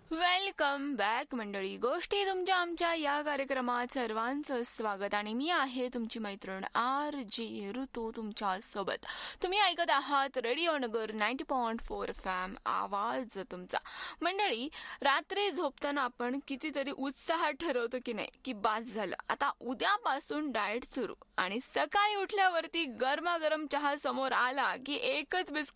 Welcome back मंडळी. गोष्टी तुमच्या आमच्या या कार्यक्रमात सर्वांचं स्वागत आणि मी आहे तुमची मैत्रीण RJ ऋतू तुमच्या सोबत. तुम्ही ऐकत आहात रेडिओ नगर 90.4 FM आवाज तुमचा. मंडळी, रात्री झोपताना आपण कितीतरी उत्साहात ठरवतो की नाही की बास झालं, आता उद्यापासून डाएट सुरू, आणि सकाळी उठल्यावरती गरमागरम चहा समोर आला की एकच बिस्किट